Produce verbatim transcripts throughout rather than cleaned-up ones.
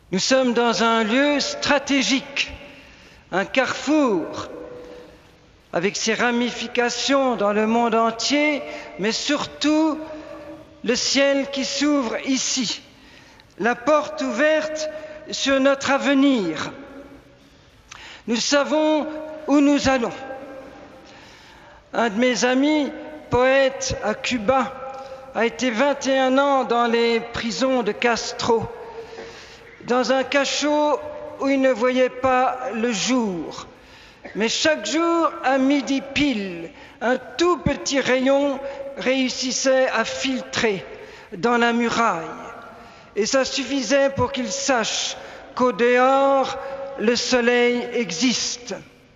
Nous sommes dans un lieu stratégique, un carrefour, avec ses ramifications dans le monde entier, mais surtout le ciel qui s'ouvre ici, la porte ouverte sur notre avenir. Nous savons où nous allons. Un de mes amis, poète à Cuba, a été vingt et un ans dans les prisons de Castro, dans un cachot où il ne voyait pas le jour. Mais chaque jour, à midi pile, un tout petit rayon réussissait à filtrer dans la muraille. Et ça suffisait pour qu'il sache qu'au dehors, le soleil existe.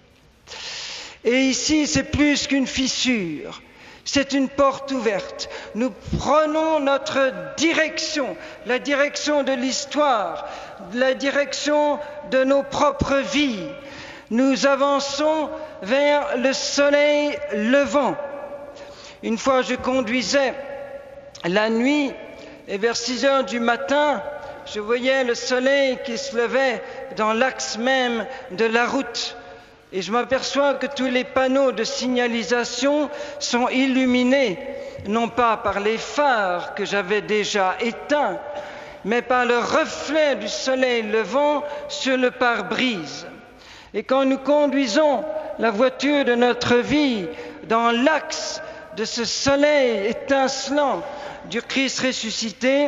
Et ici, c'est plus qu'une fissure, c'est une porte ouverte. Nous prenons notre direction, la direction de l'histoire, la direction de nos propres vies. Nous avançons vers le soleil levant. Une fois, je conduisais la nuit et vers six heures du matin, je voyais le soleil qui se levait dans l'axe même de la route. Et je m'aperçois que tous les panneaux de signalisation sont illuminés, non pas par les phares que j'avais déjà éteints, mais par le reflet du soleil levant sur le pare-brise. Et quand nous conduisons la voiture de notre vie dans l'axe de ce soleil étincelant du Christ ressuscité,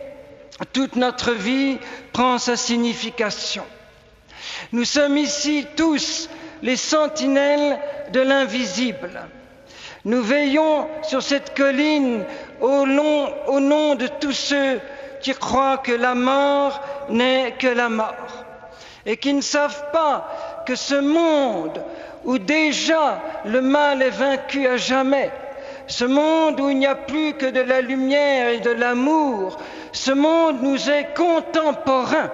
toute notre vie prend sa signification. Nous sommes ici tous les sentinelles de l'invisible. Nous veillons sur cette colline au, long, au nom de tous ceux qui croient que la mort n'est que la mort et qui ne savent pas que ce monde où déjà le mal est vaincu à jamais, ce monde où il n'y a plus que de la lumière et de l'amour, ce monde nous est contemporain.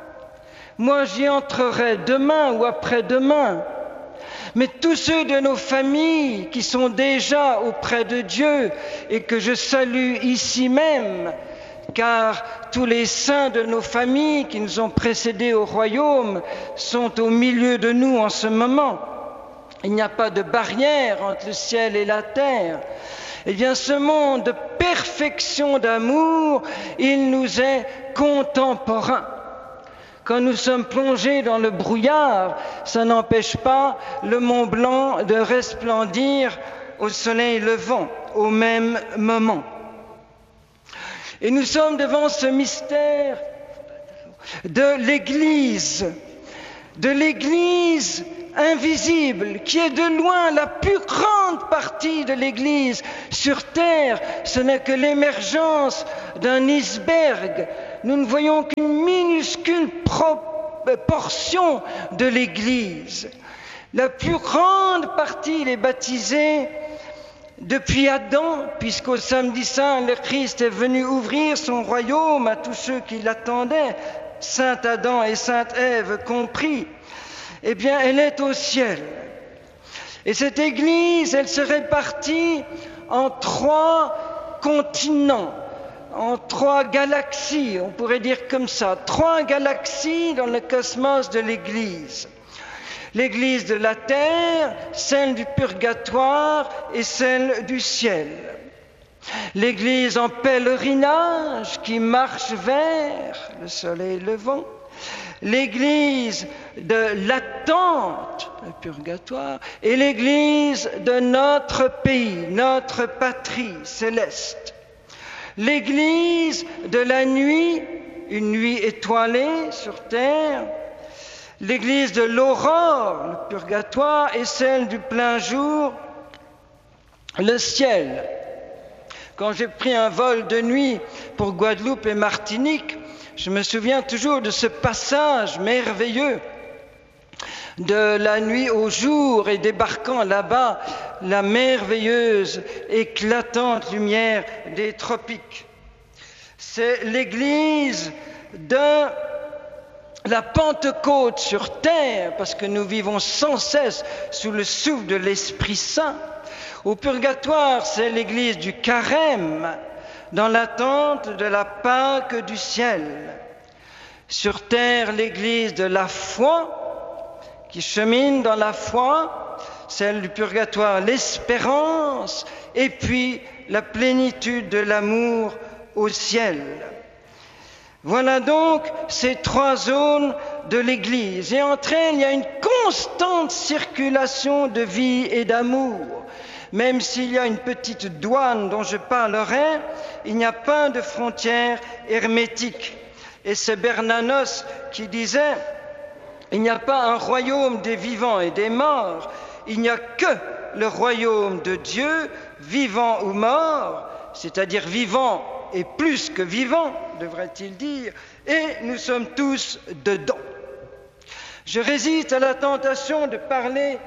Moi, j'y entrerai demain ou après-demain. Mais tous ceux de nos familles qui sont déjà auprès de Dieu et que je salue ici même, car tous les saints de nos familles qui nous ont précédés au royaume sont au milieu de nous en ce moment. Il n'y a pas de barrière entre le ciel et la terre. Eh bien, ce monde de perfection d'amour, il nous est contemporain. Quand nous sommes plongés dans le brouillard, ça n'empêche pas le Mont Blanc de resplendir au soleil levant au même moment. Et nous sommes devant ce mystère de l'Église, de l'Église invisible, qui est de loin la plus grande partie de l'Église sur terre. Ce n'est que l'émergence d'un iceberg. Nous ne voyons qu'une minuscule portion de l'Église. La plus grande partie est baptisée depuis Adam, puisqu'au samedi saint, le Christ est venu ouvrir son royaume à tous ceux qui l'attendaient, Saint Adam et Sainte Ève compris. Eh bien, elle est au ciel. Et cette Église, elle se répartit en trois continents, en trois galaxies, on pourrait dire comme ça, trois galaxies dans le cosmos de l'Église. L'Église de la terre, celle du purgatoire et celle du ciel. L'Église en pèlerinage qui marche vers le soleil levant. L'Église de l'attente, le purgatoire, et l'Église de notre pays, notre patrie céleste. L'Église de la nuit, une nuit étoilée sur terre. L'Église de l'aurore, le purgatoire, et celle du plein jour, le ciel. Quand j'ai pris un vol de nuit pour Guadeloupe et Martinique, je me souviens toujours de ce passage merveilleux de la nuit au jour et débarquant là-bas la merveilleuse, éclatante lumière des tropiques. C'est l'Église de la Pentecôte sur terre, parce que nous vivons sans cesse sous le souffle de l'Esprit Saint. Au purgatoire, c'est l'Église du Carême, dans l'attente de la Pâque du ciel. Sur terre, l'Église de la foi, qui chemine dans la foi, celle du purgatoire, l'espérance, et puis la plénitude de l'amour au ciel. Voilà donc ces trois zones de l'Église. Et entre elles, il y a une constante circulation de vie et d'amour. Même s'il y a une petite douane dont je parlerai, il n'y a pas de frontières hermétiques. Et c'est Bernanos qui disait « Il n'y a pas un royaume des vivants et des morts, il n'y a que le royaume de Dieu, vivant ou mort, c'est-à-dire vivant et plus que vivant, devrait-il dire, et nous sommes tous dedans. » Je résiste à la tentation de parler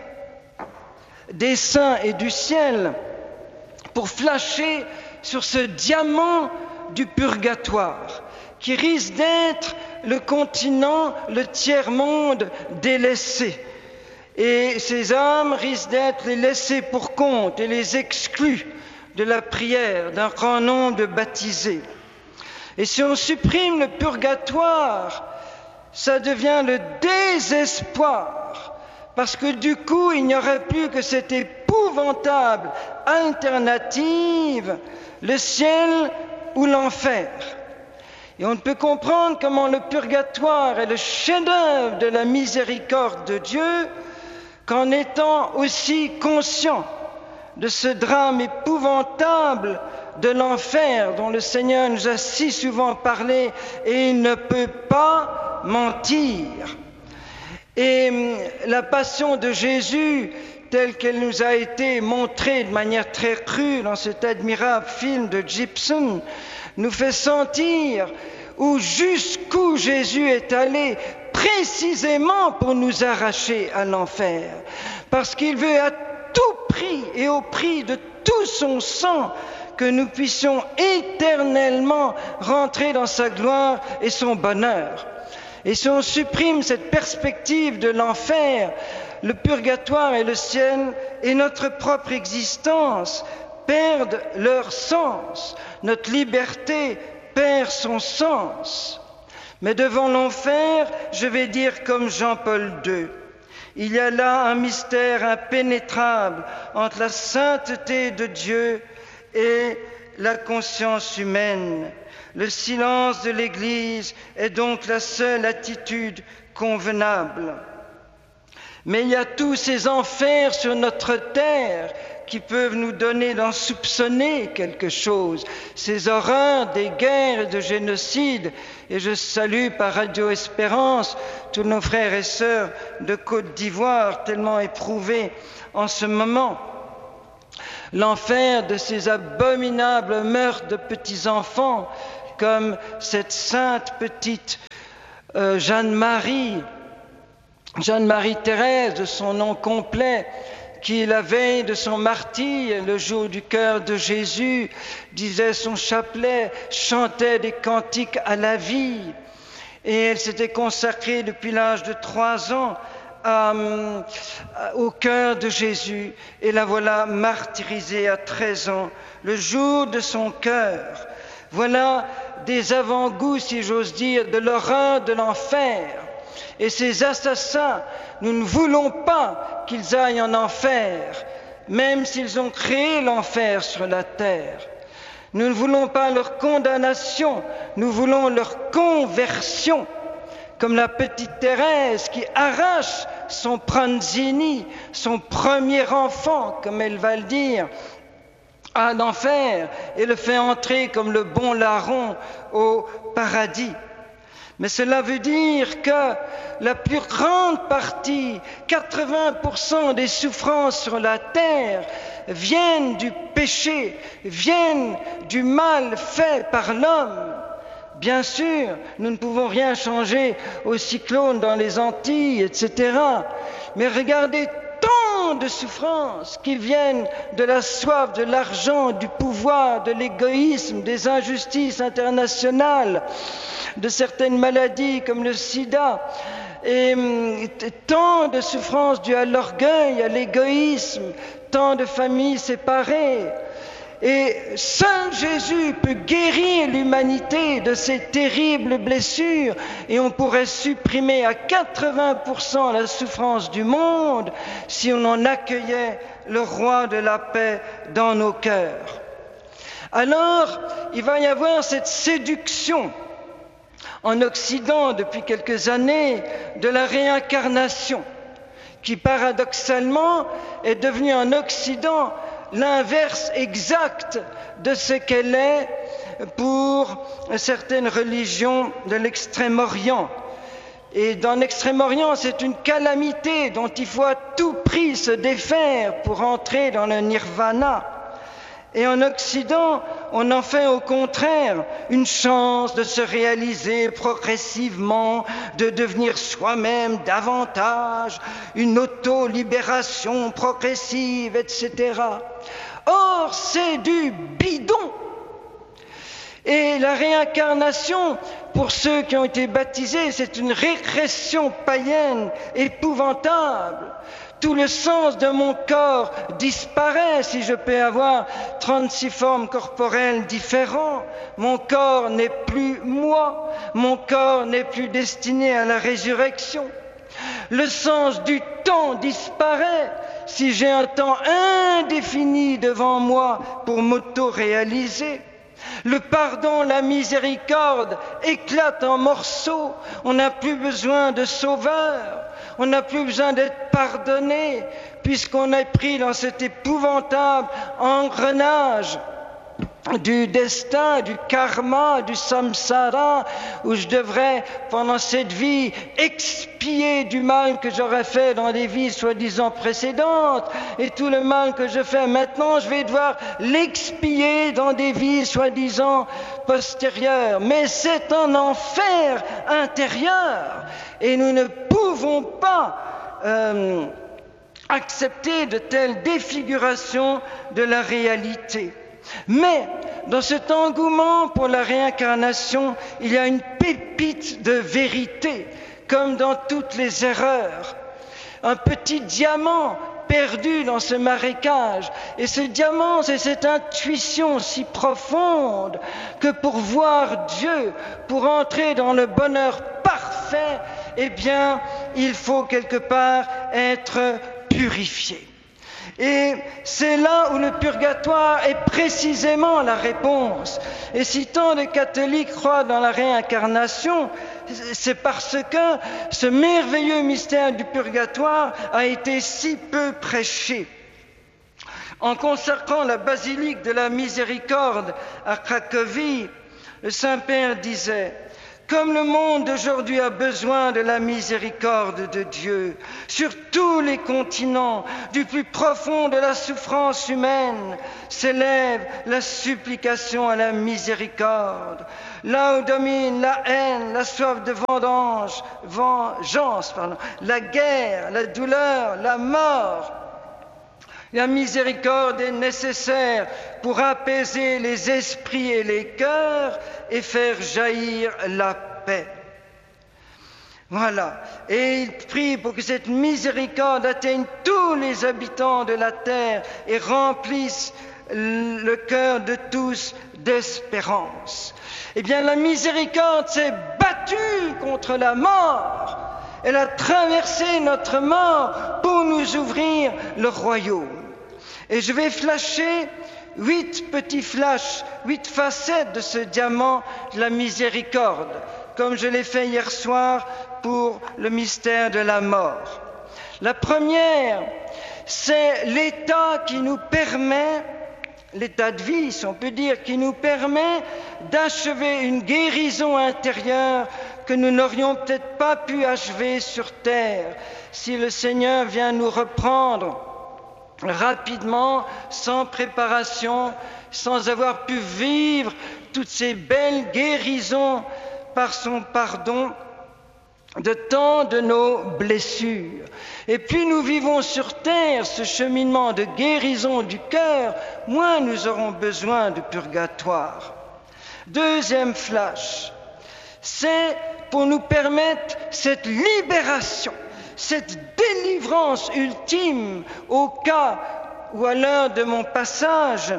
des saints et du ciel pour flasher sur ce diamant du purgatoire qui risque d'être le continent, le tiers-monde délaissé. Et ces âmes risquent d'être les laissés pour compte et les exclus de la prière d'un grand nombre de baptisés. Et si on supprime le purgatoire, ça devient le désespoir, parce que du coup, il n'y aurait plus que cette épouvantable alternative, le ciel ou l'enfer. Et on ne peut comprendre comment le purgatoire est le chef-d'œuvre de la miséricorde de Dieu qu'en étant aussi conscient de ce drame épouvantable de l'enfer dont le Seigneur nous a si souvent parlé, et il ne peut pas mentir. Et la passion de Jésus, telle qu'elle nous a été montrée de manière très crue dans cet admirable film de Gibson, nous fait sentir où jusqu'où Jésus est allé précisément pour nous arracher à l'enfer, parce qu'il veut à tout prix et au prix de tout son sang que nous puissions éternellement rentrer dans sa gloire et son bonheur. Et si on supprime cette perspective de l'enfer, le purgatoire et le ciel et notre propre existence perdent leur sens. Notre liberté perd son sens. Mais devant l'enfer, je vais dire comme Jean-Paul deux, il y a là un mystère impénétrable entre la sainteté de Dieu et la conscience humaine. Le silence de l'Église est donc la seule attitude convenable. Mais il y a tous ces enfers sur notre terre qui peuvent nous donner d'en soupçonner quelque chose, ces horreurs des guerres et de génocides. Et je salue par Radio Espérance tous nos frères et sœurs de Côte d'Ivoire, tellement éprouvés en ce moment. L'enfer de ces abominables meurtres de petits-enfants, comme cette sainte petite euh, Jeanne-Marie, Jeanne-Marie Thérèse de son nom complet, qui la veille de son martyre, le jour du cœur de Jésus, disait son chapelet, chantait des cantiques à la vie. Et elle s'était consacrée depuis l'âge de trois ans à, à, au cœur de Jésus. Et la voilà martyrisée à treize ans, le jour de son cœur. Voilà des avant-goûts, si j'ose dire, de l'horreur de l'enfer. Et ces assassins, nous ne voulons pas qu'ils aillent en enfer, même s'ils ont créé l'enfer sur la terre. Nous ne voulons pas leur condamnation, nous voulons leur conversion, comme la petite Thérèse qui arrache son pranzini, son premier enfant, comme elle va le dire, à l'enfer et le fait entrer comme le bon larron au paradis. Mais cela veut dire que la plus grande partie, quatre-vingts pour cent des souffrances sur la terre viennent du péché, viennent du mal fait par l'homme. Bien sûr, nous ne pouvons rien changer aux cyclones dans les Antilles, et cetera. Mais regardez tant de souffrances qui viennent de la soif, de l'argent, du pouvoir, de l'égoïsme, des injustices internationales, de certaines maladies comme le sida, et tant de souffrances dues à l'orgueil, à l'égoïsme, tant de familles séparées. Et seul Jésus peut guérir l'humanité de ces terribles blessures, et on pourrait supprimer à quatre-vingts pour cent la souffrance du monde si on en accueillait le roi de la paix dans nos cœurs. Alors, il va y avoir cette séduction en Occident depuis quelques années de la réincarnation, qui paradoxalement est devenue en Occident l'inverse exact de ce qu'elle est pour certaines religions de l'Extrême-Orient. Et dans l'Extrême-Orient, c'est une calamité dont il faut à tout prix se défaire pour entrer dans le nirvana. Et en Occident, on en fait au contraire une chance de se réaliser progressivement, de devenir soi-même davantage, une auto-libération progressive, et cetera. Or, c'est du bidon. Et la réincarnation, pour ceux qui ont été baptisés, c'est une régression païenne épouvantable. Tout le sens de mon corps disparaît si je peux avoir trente-six formes corporelles différentes. Mon corps n'est plus moi, mon corps n'est plus destiné à la résurrection. Le sens du temps disparaît si j'ai un temps indéfini devant moi pour m'auto-réaliser. Le pardon, la miséricorde éclatent en morceaux. On n'a plus besoin de sauveur. On n'a plus besoin d'être pardonné puisqu'on est pris dans cet épouvantable engrenage du destin, du karma, du samsara, où je devrais, pendant cette vie, expier du mal que j'aurais fait dans des vies soi-disant précédentes, et tout le mal que je fais maintenant, je vais devoir l'expier dans des vies soi-disant postérieures. Mais c'est un enfer intérieur, et nous ne pouvons pas euh, accepter de telles défigurations de la réalité. Mais dans cet engouement pour la réincarnation, il y a une pépite de vérité, comme dans toutes les erreurs. Un petit diamant perdu dans ce marécage. Et ce diamant, c'est cette intuition si profonde que pour voir Dieu, pour entrer dans le bonheur parfait, eh bien, il faut quelque part être purifié. Et c'est là où le purgatoire est précisément la réponse. Et si tant de catholiques croient dans la réincarnation, c'est parce que ce merveilleux mystère du purgatoire a été si peu prêché. En consacrant la basilique de la Miséricorde à Cracovie, le Saint-Père disait: comme le monde d'aujourd'hui a besoin de la miséricorde de Dieu, sur tous les continents, du plus profond de la souffrance humaine, s'élève la supplication à la miséricorde. Là où domine la haine, la soif de vendange, vengeance, pardon, la guerre, la douleur, la mort, la miséricorde est nécessaire pour apaiser les esprits et les cœurs et faire jaillir la paix. Voilà. Et il prie pour que cette miséricorde atteigne tous les habitants de la terre et remplisse le cœur de tous d'espérance. Eh bien, la miséricorde s'est battue contre la mort. Elle a traversé notre mort pour nous ouvrir le royaume. Et je vais flasher huit petits flashs, huit facettes de ce diamant de la miséricorde, comme je l'ai fait hier soir pour le mystère de la mort. La première, c'est l'état qui nous permet, l'état de vie, si on peut dire, qui nous permet d'achever une guérison intérieure que nous n'aurions peut-être pas pu achever sur terre si le Seigneur vient nous reprendre rapidement, sans préparation, sans avoir pu vivre toutes ces belles guérisons par son pardon de tant de nos blessures. Et plus nous vivons sur terre ce cheminement de guérison du cœur, moins nous aurons besoin de purgatoire. Deuxième flash, c'est pour nous permettre cette libération, cette délivrance ultime au cas où à l'heure de mon passage,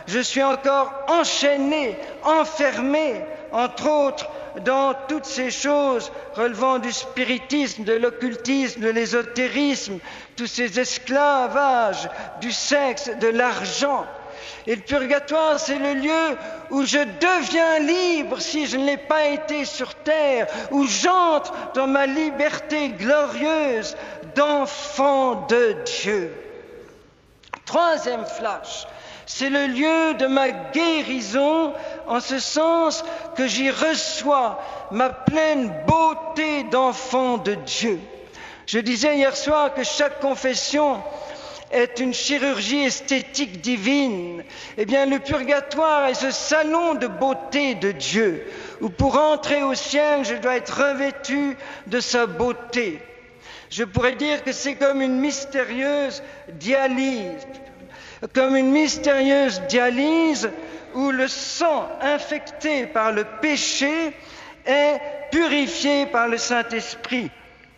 Je suis encore enchaîné, enfermé, entre autres, dans toutes ces choses relevant du spiritisme, de l'occultisme, de l'ésotérisme, tous ces esclavages, du sexe, de l'argent. Et le purgatoire, c'est le lieu où je deviens libre si je ne l'ai pas été sur terre, où j'entre dans ma liberté glorieuse d'enfant de Dieu. Troisième flash, c'est le lieu de ma guérison, en ce sens que j'y reçois ma pleine beauté d'enfant de Dieu. Je disais hier soir que chaque confession est une chirurgie esthétique divine. Eh bien, le purgatoire est ce salon de beauté de Dieu, où pour entrer au ciel, je dois être revêtu de sa beauté. Je pourrais dire que c'est comme une mystérieuse dialyse, comme une mystérieuse dialyse où le sang infecté par le péché est purifié par le Saint-Esprit.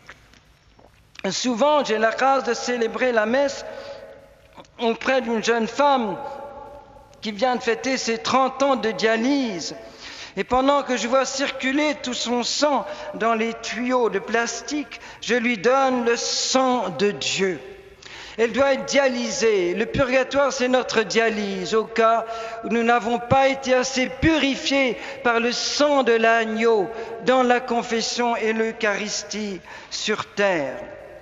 Souvent, j'ai la grâce de célébrer la messe auprès d'une jeune femme qui vient de fêter ses trente ans de dialyse. Et pendant que je vois circuler tout son sang dans les tuyaux de plastique, je lui donne le sang de Dieu. Elle doit être dialysée. Le purgatoire, c'est notre dialyse, au cas où nous n'avons pas été assez purifiés par le sang de l'agneau dans la confession et l'Eucharistie sur terre.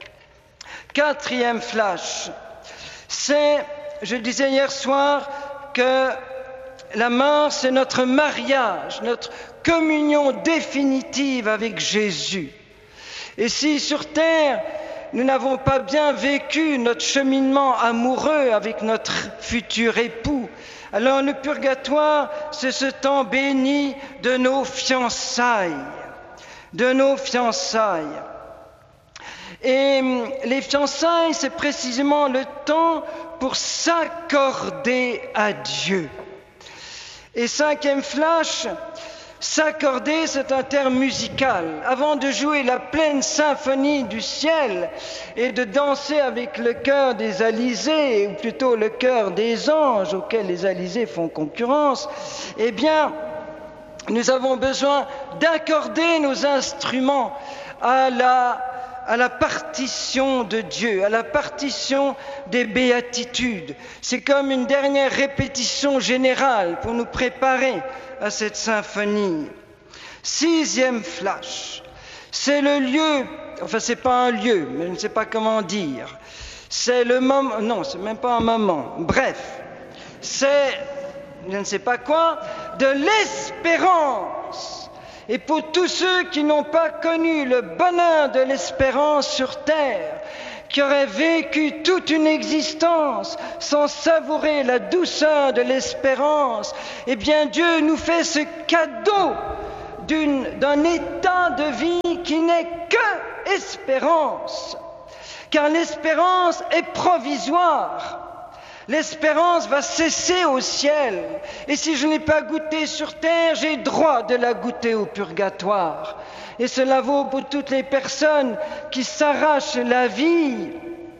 Quatrième flash, c'est, je disais hier soir, que la mort, c'est notre mariage, notre communion définitive avec Jésus. Et si sur terre, nous n'avons pas bien vécu notre cheminement amoureux avec notre futur époux, alors le purgatoire, c'est ce temps béni de nos fiançailles, de nos fiançailles. Et les fiançailles, c'est précisément le temps pour s'accorder à Dieu. Et cinquième flash, s'accorder, c'est un terme musical. Avant de jouer la pleine symphonie du ciel et de danser avec le chœur des alizés, ou plutôt le chœur des anges auxquels les alizés font concurrence, eh bien, nous avons besoin d'accorder nos instruments à la à la partition de Dieu, à la partition des béatitudes. C'est comme une dernière répétition générale pour nous préparer à cette symphonie. Sixième flash, c'est le lieu, enfin c'est pas un lieu, mais je ne sais pas comment dire, c'est le moment, non, c'est même pas un moment, bref, c'est, je ne sais pas quoi, de l'espérance. Et pour tous ceux qui n'ont pas connu le bonheur de l'espérance sur terre, qui auraient vécu toute une existence sans savourer la douceur de l'espérance, eh bien Dieu nous fait ce cadeau d'une, d'un état de vie qui n'est que espérance. Car l'espérance est provisoire. L'espérance va cesser au ciel. Et si je n'ai pas goûté sur terre, j'ai droit de la goûter au purgatoire. Et cela vaut pour toutes les personnes qui s'arrachent la vie,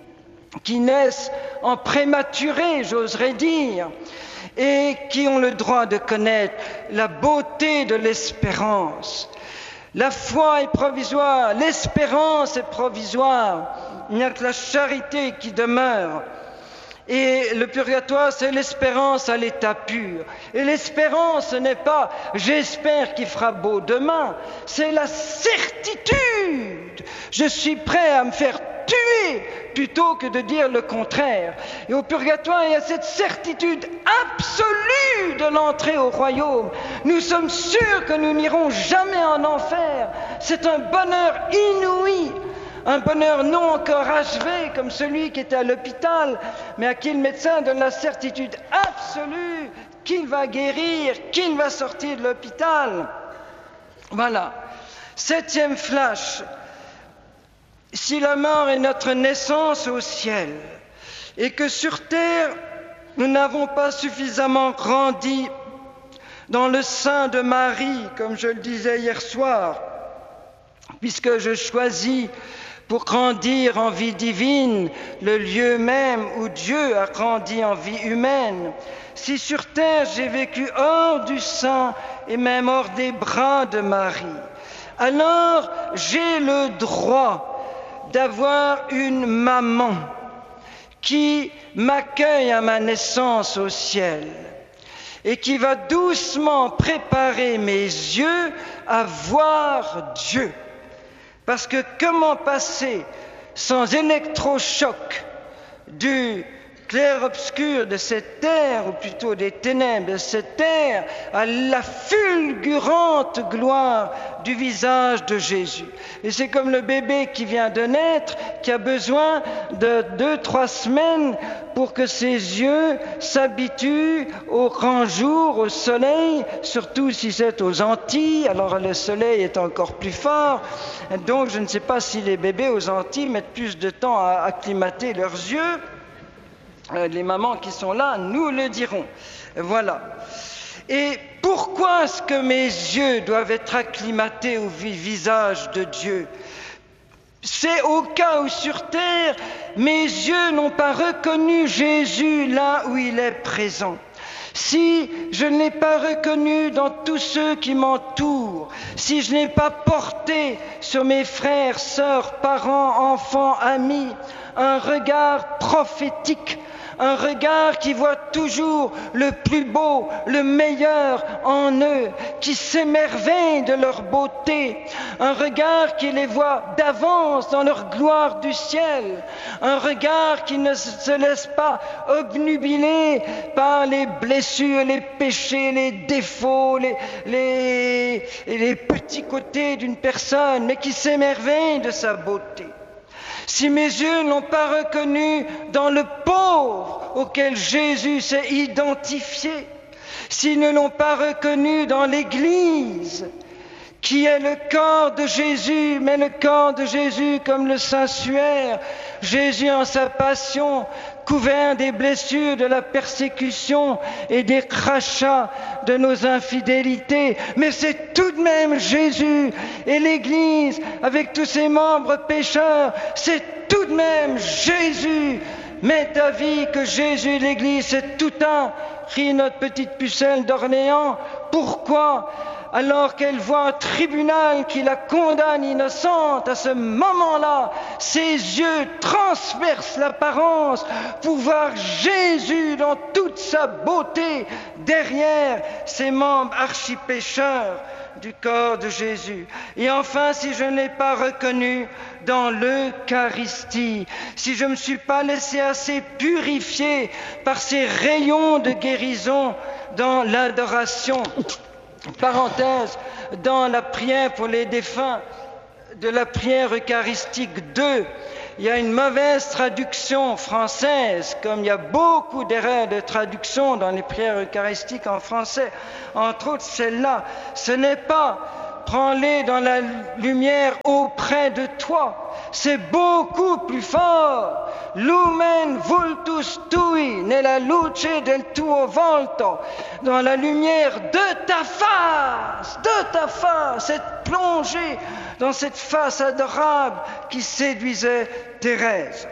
qui naissent en prématuré, j'oserais dire, et qui ont le droit de connaître la beauté de l'espérance. La foi est provisoire, l'espérance est provisoire. Il n'y a que la charité qui demeure. Et le purgatoire, c'est l'espérance à l'état pur. Et l'espérance, ce n'est pas « j'espère qu'il fera beau demain », c'est la certitude. Je suis prêt à me faire tuer plutôt que de dire le contraire. Et au purgatoire, il y a cette certitude absolue de l'entrée au royaume. Nous sommes sûrs que nous n'irons jamais en enfer. C'est un bonheur inouï. Un bonheur non encore achevé comme celui qui était à l'hôpital, mais à qui le médecin donne la certitude absolue qu'il va guérir, qu'il va sortir de l'hôpital. Voilà. Septième flash. Si la mort est notre naissance au ciel, et que sur terre, nous n'avons pas suffisamment grandi dans le sein de Marie, comme je le disais hier soir, puisque je choisis pour grandir en vie divine, le lieu même où Dieu a grandi en vie humaine, si sur terre j'ai vécu hors du sein et même hors des bras de Marie, alors j'ai le droit d'avoir une maman qui m'accueille à ma naissance au ciel et qui va doucement préparer mes yeux à voir Dieu. Parce que comment passer sans électrochoc du clair-obscur de cette terre, ou plutôt des ténèbres de cette terre, à la fulgurante gloire du visage de Jésus. Et c'est comme le bébé qui vient de naître, qui a besoin de deux, trois semaines pour que ses yeux s'habituent au grand jour, au soleil, surtout si c'est aux Antilles, alors le soleil est encore plus fort. Donc je ne sais pas si les bébés aux Antilles mettent plus de temps à acclimater leurs yeux. Les mamans qui sont là nous le diront. Voilà. Et pourquoi est-ce que mes yeux doivent être acclimatés au visage de Dieu? C'est au cas où sur terre, mes yeux n'ont pas reconnu Jésus là où il est présent. Si je ne l'ai pas reconnu dans tous ceux qui m'entourent, si je n'ai pas porté sur mes frères, sœurs, parents, enfants, amis, un regard prophétique, un regard qui voit toujours le plus beau, le meilleur en eux, qui s'émerveille de leur beauté, un regard qui les voit d'avance dans leur gloire du ciel, un regard qui ne se laisse pas obnubiler par les blessures, les péchés, les défauts, les, les, les petits côtés d'une personne, mais qui s'émerveille de sa beauté. Si mes yeux n'ont pas reconnu dans le pauvre auquel Jésus s'est identifié, s'ils ne l'ont pas reconnu dans l'Église, qui est le corps de Jésus, mais le corps de Jésus comme le Saint-Suaire, Jésus en sa passion, couvert des blessures de la persécution et des crachats de nos infidélités, mais c'est tout de même Jésus et l'Église avec tous ses membres pécheurs, c'est tout de même Jésus. Mais ta vie que Jésus et l'Église c'est tout un, crie notre petite pucelle d'Orléans. Pourquoi ? Alors qu'elle voit un tribunal qui la condamne innocente, à ce moment-là, ses yeux transpercent l'apparence pour voir Jésus dans toute sa beauté derrière ses membres archipécheurs du corps de Jésus. Et enfin, si je ne l'ai pas reconnu dans l'Eucharistie, si je ne me suis pas laissé assez purifier par ces rayons de guérison dans l'adoration, parenthèse, dans la prière pour les défunts de la prière eucharistique deux, il y a une mauvaise traduction française, comme il y a beaucoup d'erreurs de traduction dans les prières eucharistiques en français, entre autres celle-là. Ce n'est pas « prends-les dans la lumière auprès de toi », c'est beaucoup plus fort. « Lumen vultus tui nella luce del tuo volto », dans la lumière de ta face, de ta face, cette plongée dans cette face adorable qui séduisait Thérèse.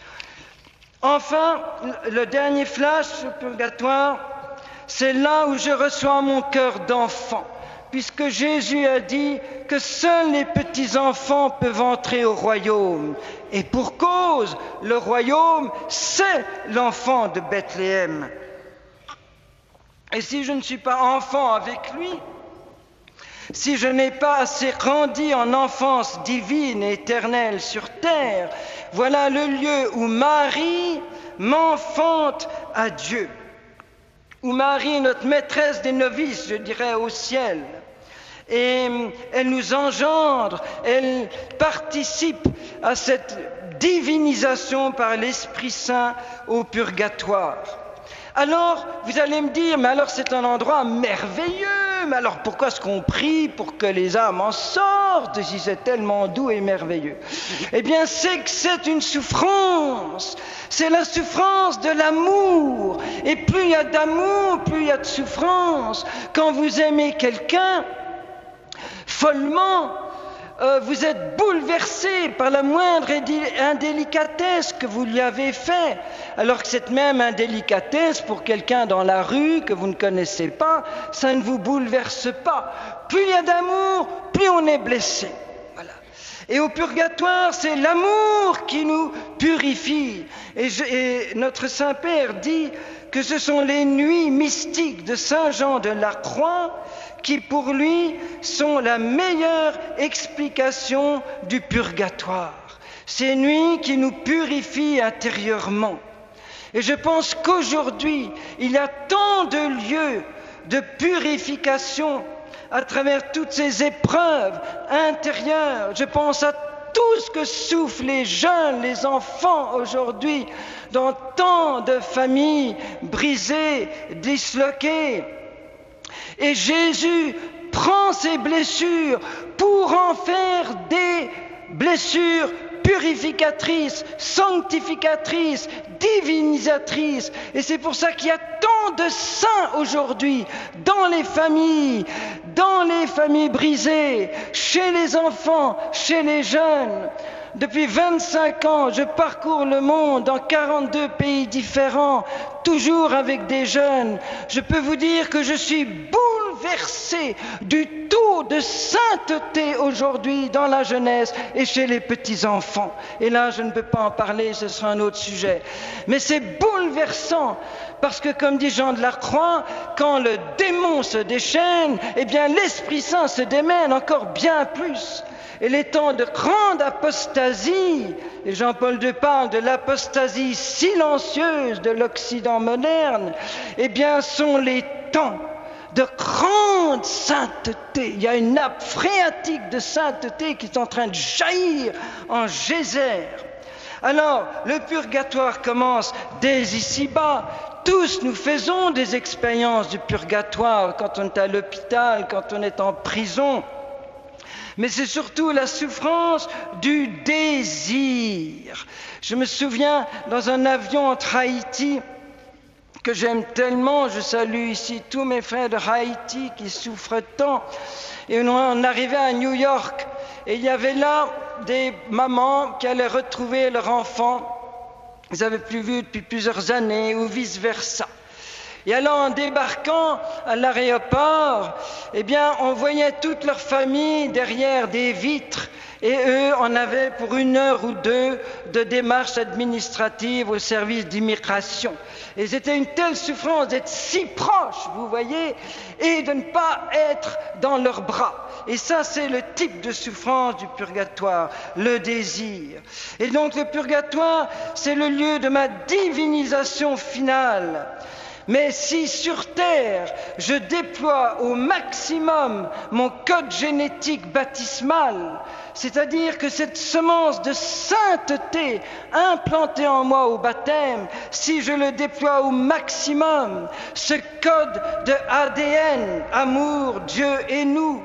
Enfin, le dernier flash au purgatoire, c'est là où je reçois mon cœur d'enfant, puisque Jésus a dit que seuls les petits-enfants peuvent entrer au royaume. Et pour cause, le royaume, c'est l'enfant de Bethléem. Et si je ne suis pas enfant avec lui, si je n'ai pas assez grandi en enfance divine et éternelle sur terre, voilà le lieu où Marie m'enfante à Dieu, où Marie est notre maîtresse des novices, je dirais, au ciel. Et elle nous engendre, elle participe à cette divinisation par l'Esprit Saint au purgatoire. Alors, vous allez me dire, mais alors c'est un endroit merveilleux, mais alors pourquoi est-ce qu'on prie pour que les âmes en sortent si c'est tellement doux et merveilleux? Eh bien, c'est que c'est une souffrance, c'est la souffrance de l'amour, et plus il y a d'amour, plus il y a de souffrance. Quand vous aimez quelqu'un, follement, euh, vous êtes bouleversé par la moindre indélicatesse que vous lui avez fait, alors que cette même indélicatesse, pour quelqu'un dans la rue que vous ne connaissez pas, ça ne vous bouleverse pas. Plus il y a d'amour, plus on est blessé. Voilà. Et au purgatoire, c'est l'amour qui nous purifie. Et, je, et notre Saint-Père dit que ce sont les nuits mystiques de Saint Jean de la Croix qui, pour lui, sont la meilleure explication du purgatoire. Ces nuits qui nous purifient intérieurement. Et je pense qu'aujourd'hui, il y a tant de lieux de purification à travers toutes ces épreuves intérieures. Je pense à tout ce que souffrent les jeunes, les enfants aujourd'hui, dans tant de familles brisées, disloquées. Et Jésus prend ces blessures pour en faire des blessures purificatrices, sanctificatrices, divinisatrices. Et c'est pour ça qu'il y a tant de saints aujourd'hui dans les familles, dans les familles brisées, chez les enfants, chez les jeunes. Depuis vingt-cinq ans, je parcours le monde dans quarante-deux pays différents, toujours avec des jeunes. Je peux vous dire que je suis bouleversé du taux de sainteté aujourd'hui dans la jeunesse et chez les petits-enfants. Et là, je ne peux pas en parler, ce sera un autre sujet. Mais c'est bouleversant parce que, comme dit Jean de la Croix, quand le démon se déchaîne, eh bien l'Esprit Saint se démène encore bien plus. Et les temps de grande apostasie, et Jean-Paul deux parle de l'apostasie silencieuse de l'Occident moderne, eh bien sont les temps de grande sainteté. Il y a une nappe phréatique de sainteté qui est en train de jaillir en geyser. Alors, le purgatoire commence dès ici-bas. Tous nous faisons des expériences du purgatoire quand on est à l'hôpital, quand on est en prison. Mais c'est surtout la souffrance du désir. Je me souviens, dans un avion entre Haïti, que j'aime tellement, je salue ici tous mes frères de Haïti qui souffrent tant, et on arrivait à New York, et il y avait là des mamans qui allaient retrouver leur enfant, ils n'avaient plus vu depuis plusieurs années, ou vice-versa. Et alors, en débarquant à l'aéroport, eh bien, on voyait toute leur famille derrière des vitres. Et eux, on avait pour une heure ou deux de démarches administratives au service d'immigration. Et c'était une telle souffrance d'être si proche, vous voyez, et de ne pas être dans leurs bras. Et ça, c'est le type de souffrance du purgatoire, le désir. Et donc, le purgatoire, c'est le lieu de ma divinisation finale. Mais si sur Terre, je déploie au maximum mon code génétique baptismal, c'est-à-dire que cette semence de sainteté implantée en moi au baptême, si je le déploie au maximum, ce code de A D N, amour, Dieu et nous,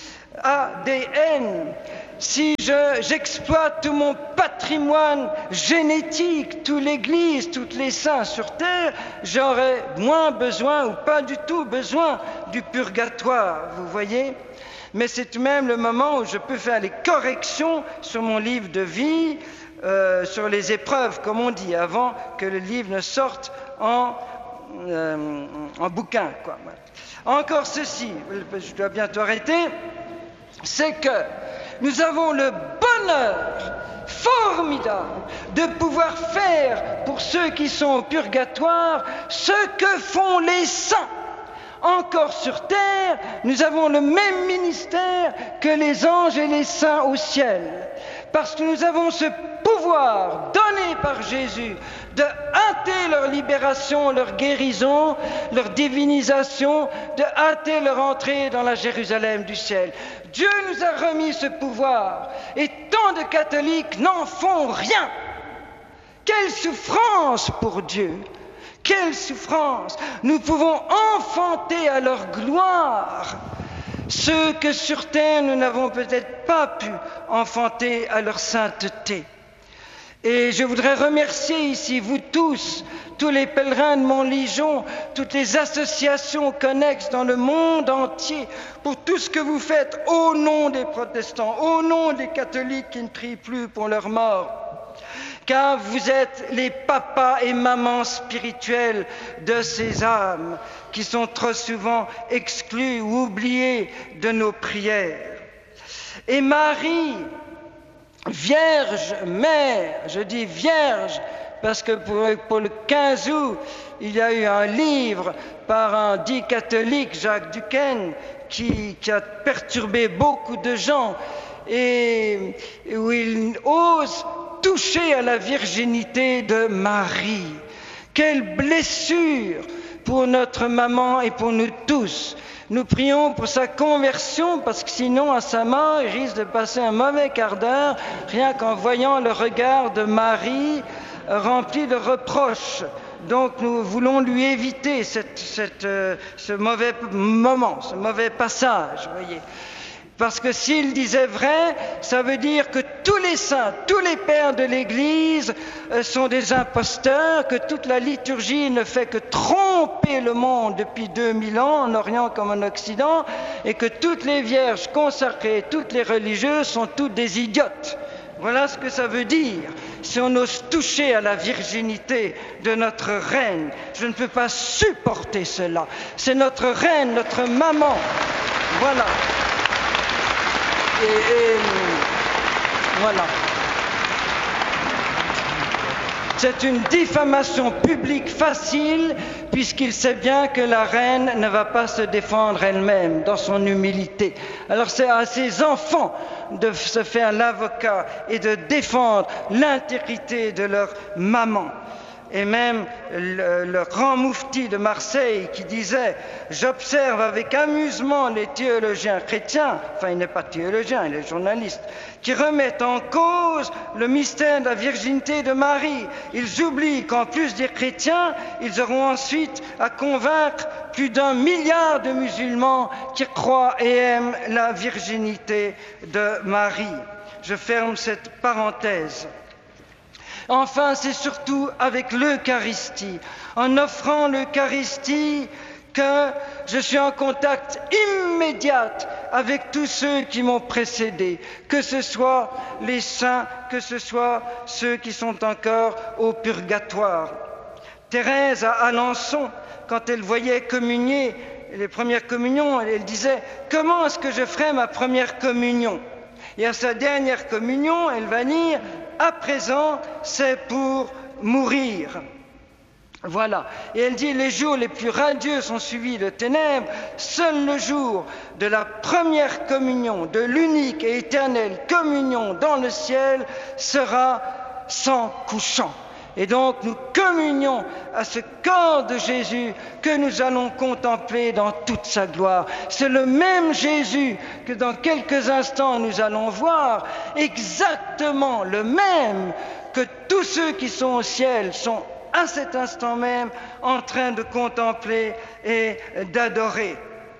A D N, si je, j'exploite tout mon patrimoine génétique, toute l'Église, tous les saints sur terre, j'aurai moins besoin ou pas du tout besoin du purgatoire, vous voyez. Mais c'est tout de même le moment où je peux faire les corrections sur mon livre de vie, euh, sur les épreuves, comme on dit, avant que le livre ne sorte en, euh, en bouquin, quoi. Encore ceci, je dois bientôt arrêter, c'est que nous avons le bonheur formidable de pouvoir faire pour ceux qui sont au purgatoire ce que font les saints. Encore sur terre, nous avons le même ministère que les anges et les saints au ciel. Parce que nous avons ce pouvoir donné par Jésus de hâter leur libération, leur guérison, leur divinisation, de hâter leur entrée dans la Jérusalem du ciel. Dieu nous a remis ce pouvoir et tant de catholiques n'en font rien. Quelle souffrance pour Dieu! Quelle souffrance! Nous pouvons enfanter à leur gloire ceux que sur terre nous n'avons peut-être pas pu enfanter à leur sainteté. Et je voudrais remercier ici, vous tous, tous les pèlerins de Montligeon, toutes les associations connexes dans le monde entier, pour tout ce que vous faites au nom des protestants, au nom des catholiques qui ne prient plus pour leur mort. Car vous êtes les papas et mamans spirituels de ces âmes qui sont trop souvent exclus ou oubliés de nos prières. Et Marie, Vierge Mère, je dis Vierge, parce que pour, pour le quinze août, il y a eu un livre par un dit catholique, Jacques Duquesne, qui, qui a perturbé beaucoup de gens, et où il ose toucher à la virginité de Marie. Quelle blessure pour notre maman et pour nous tous. Nous prions pour sa conversion, parce que sinon, à sa mort, il risque de passer un mauvais quart d'heure, rien qu'en voyant le regard de Marie rempli de reproches. Donc nous voulons lui éviter cette, cette, euh, ce mauvais moment, ce mauvais passage, voyez. Parce que s'il disait vrai, ça veut dire que tous les saints, tous les pères de l'Église euh, sont des imposteurs, que toute la liturgie ne fait que tromper le monde depuis deux mille ans, en Orient comme en Occident, et que toutes les vierges consacrées, toutes les religieuses sont toutes des idiotes. Voilà ce que ça veut dire. Si on ose toucher à la virginité de notre reine, je ne peux pas supporter cela. C'est notre reine, notre maman. Voilà. Et, et voilà. C'est une diffamation publique facile, puisqu'il sait bien que la reine ne va pas se défendre elle-même dans son humilité. Alors c'est à ses enfants de se faire l'avocat et de défendre l'intégrité de leur maman. Et même le, le grand moufti de Marseille qui disait « J'observe avec amusement les théologiens chrétiens », enfin il n'est pas théologien, il est journaliste, qui remettent en cause le mystère de la virginité de Marie. Ils oublient qu'en plus des chrétiens, ils auront ensuite à convaincre plus d'un milliard de musulmans qui croient et aiment la virginité de Marie. Je ferme cette parenthèse. Enfin, c'est surtout avec l'Eucharistie, en offrant l'Eucharistie, que je suis en contact immédiat avec tous ceux qui m'ont précédé, que ce soit les saints, que ce soit ceux qui sont encore au purgatoire. Thérèse à Alençon, quand elle voyait communier les premières communions, elle disait « Comment est-ce que je ferai ma première communion ?» Et à sa dernière communion, elle va dire « À présent, c'est pour mourir. » Voilà. Et elle dit, les jours les plus radieux sont suivis de ténèbres. Seul le jour de la première communion, de l'unique et éternelle communion dans le ciel, sera sans couchant. Et donc nous communions à ce corps de Jésus que nous allons contempler dans toute sa gloire. C'est le même Jésus que dans quelques instants nous allons voir, exactement le même que tous ceux qui sont au ciel sont à cet instant même en train de contempler et d'adorer.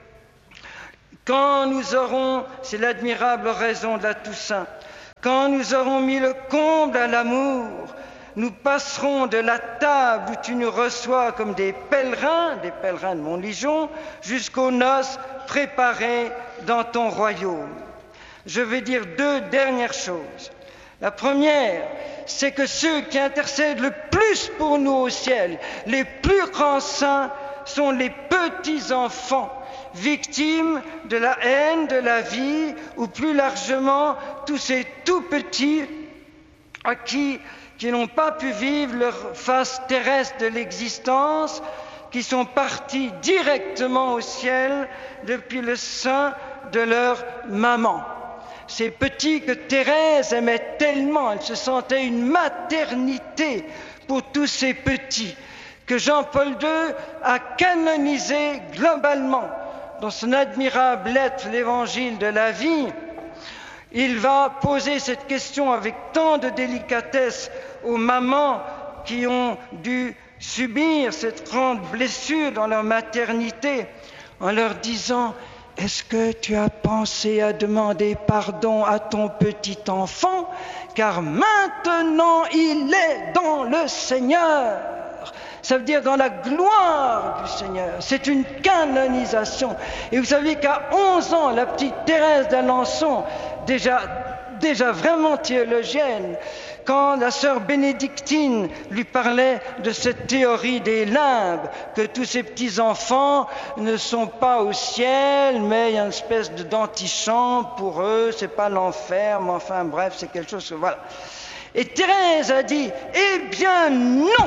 Quand nous aurons, c'est l'admirable raison de la Toussaint, quand nous aurons mis le comble à l'amour, nous passerons de la table où tu nous reçois comme des pèlerins, des pèlerins de Montligeon, jusqu'aux noces préparées dans ton royaume. Je vais dire deux dernières choses. La première, c'est que ceux qui intercèdent le plus pour nous au ciel, les plus grands saints, sont les petits-enfants, victimes de la haine, de la vie, ou plus largement, tous ces tout-petits à qui qui n'ont pas pu vivre leur face terrestre de l'existence, qui sont partis directement au ciel depuis le sein de leur maman. Ces petits que Thérèse aimait tellement, elle se sentait une maternité pour tous ces petits, que Jean-Paul deux a canonisé globalement dans son admirable lettre, l'Évangile de la vie. Il va poser cette question avec tant de délicatesse aux mamans qui ont dû subir cette grande blessure dans leur maternité, en leur disant « est-ce que tu as pensé à demander pardon à ton petit enfant, car maintenant il est dans le Seigneur. Ça veut dire dans la gloire du Seigneur. C'est une canonisation. Et vous savez qu'à onze ans, la petite Thérèse d'Alençon, déjà, déjà vraiment théologienne, quand la sœur bénédictine lui parlait de cette théorie des limbes, que tous ces petits-enfants ne sont pas au ciel, mais il y a une espèce de d'antichambre pour eux, c'est pas l'enfer, mais enfin bref, c'est quelque chose que voilà. Et Thérèse a dit, eh bien non,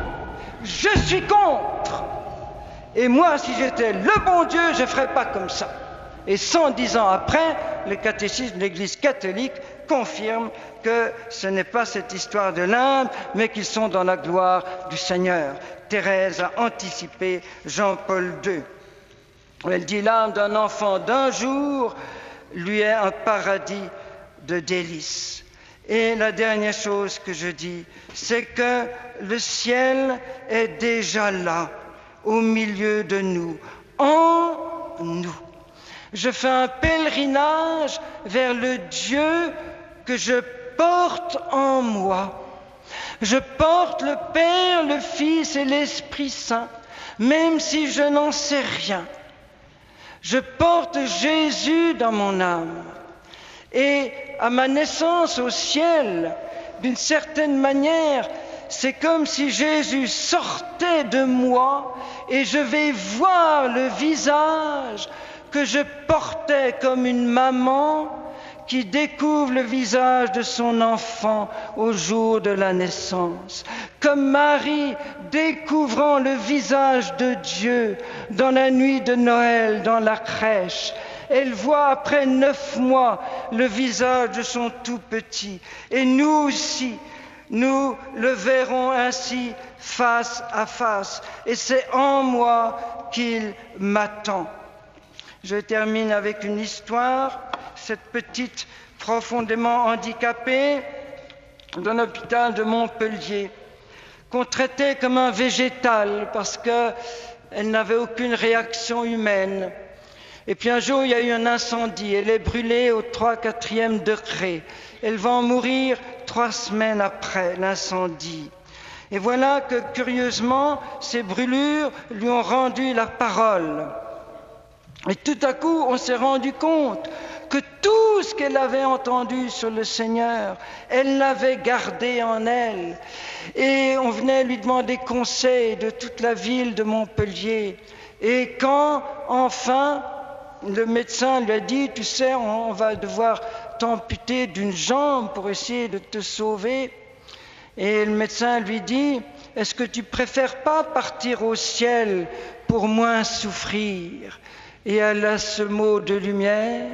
je suis contre. Et moi, si j'étais le bon Dieu, je ne ferais pas comme ça. Et cent dix ans après, le catéchisme de l'Église catholique confirme que ce n'est pas cette histoire de limbes, mais qu'ils sont dans la gloire du Seigneur. Thérèse a anticipé Jean-Paul deux. Elle dit l'âme d'un enfant d'un jour lui est un paradis de délices. Et la dernière chose que je dis, c'est que le ciel est déjà là, au milieu de nous, en nous. Je fais un pèlerinage vers le Dieu que je porte en moi. Je porte le Père, le Fils et l'Esprit Saint, même si je n'en sais rien. Je porte Jésus dans mon âme. Et à ma naissance au ciel, d'une certaine manière, c'est comme si Jésus sortait de moi et je vais voir le visage que je portais comme une maman qui découvre le visage de son enfant au jour de la naissance. Comme Marie découvrant le visage de Dieu dans la nuit de Noël, dans la crèche. Elle voit après neuf mois le visage de son tout petit. Et nous aussi, nous le verrons ainsi face à face. Et c'est en moi qu'il m'attend. Je termine avec une histoire. Cette petite profondément handicapée d'un hôpital de Montpellier, qu'on traitait comme un végétal parce qu'elle n'avait aucune réaction humaine. Et puis un jour, il y a eu un incendie. Elle est brûlée au trois quatrième degré. Elle va en mourir trois semaines après l'incendie. Et voilà que, curieusement, ces brûlures lui ont rendu la parole. Et tout à coup, on s'est rendu compte que tout ce qu'elle avait entendu sur le Seigneur, elle l'avait gardé en elle. Et on venait lui demander conseil de toute la ville de Montpellier. Et quand, enfin, le médecin lui a dit, tu sais, on va devoir t'amputer d'une jambe pour essayer de te sauver. Et le médecin lui dit, est-ce que tu préfères pas partir au ciel pour moins souffrir? Et elle a ce mot de lumière,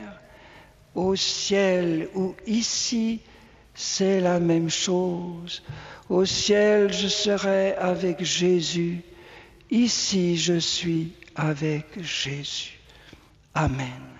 au ciel ou ici, c'est la même chose. Au ciel, je serai avec Jésus. Ici, je suis avec Jésus. Amen.